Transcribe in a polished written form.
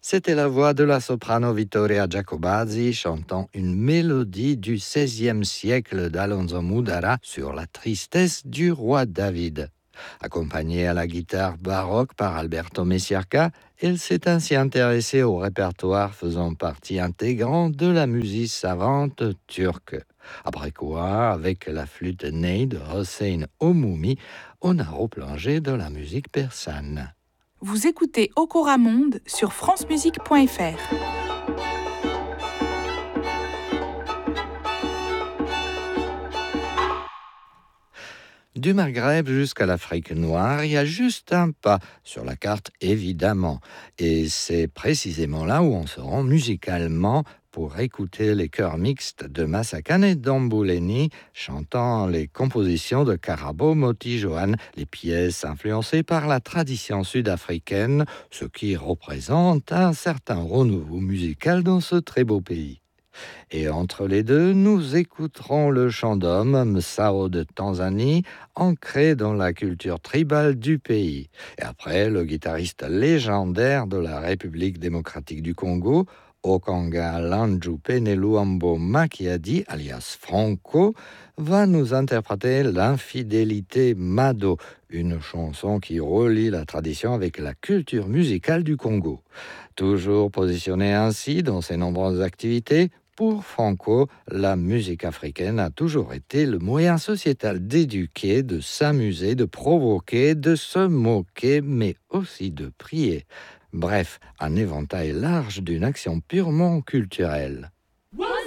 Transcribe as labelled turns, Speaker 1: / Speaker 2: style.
Speaker 1: C'était la voix de la soprano Vittoria Giacobazzi chantant une mélodie du XVIe siècle d'Alonso Mudara sur la tristesse du roi David. Accompagnée à la guitare baroque par Alberto Messiarca, elle s'est ainsi intéressée au répertoire faisant partie intégrante de la musique savante turque. Après quoi, avec la flûte ney de Hossein Omoumi, on a replongé dans la musique persane.
Speaker 2: Vous écoutez Okora Monde sur francemusique.fr.
Speaker 1: Du Maghreb jusqu'à l'Afrique noire, il y a juste un pas sur la carte, évidemment. Et c'est précisément là où on se rend musicalement pour écouter les chœurs mixtes de Massakane et d'Ambouleni chantant les compositions de Karabo Moti Johan, les pièces influencées par la tradition sud-africaine, ce qui représente un certain renouveau musical dans ce très beau pays. Et entre les deux, nous écouterons le chant d'homme Msao de Tanzanie, ancré dans la culture tribale du pays. Et après, le guitariste légendaire de la République démocratique du Congo, Okanga Landjupene Luambo Makiadi, alias Franco, va nous interpréter l'Infidélité Mado, une chanson qui relie la tradition avec la culture musicale du Congo. Toujours positionné ainsi dans ses nombreuses activités, pour Franco, la musique africaine a toujours été le moyen sociétal d'éduquer, de s'amuser, de provoquer, de se moquer, mais aussi de prier. Bref, un éventail large d'une action purement culturelle.